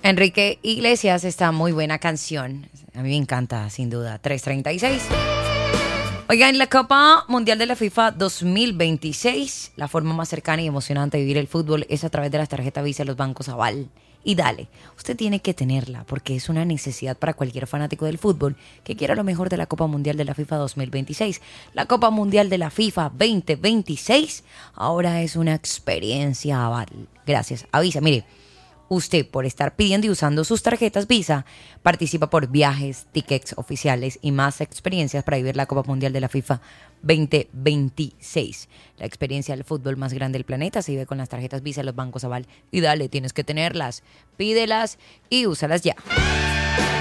Enrique Iglesias, está muy buena canción. A mí me encanta, sin duda. 3:36. Oiga, en la Copa Mundial de la FIFA 2026, la forma más cercana y emocionante de vivir el fútbol es a través de las tarjetas Visa de los bancos Aval. Y dale, usted tiene que tenerla porque es una necesidad para cualquier fanático del fútbol que quiera lo mejor de la Copa Mundial de la FIFA 2026. La Copa Mundial de la FIFA 2026 ahora es una experiencia Aval. Gracias a Visa. Mire, usted, por estar pidiendo y usando sus tarjetas Visa, participa por viajes, tickets oficiales y más experiencias para vivir la Copa Mundial de la FIFA 2026. La experiencia del fútbol más grande del planeta se vive con las tarjetas Visa de los bancos Aval. Y dale, tienes que tenerlas, pídelas y úsalas ya.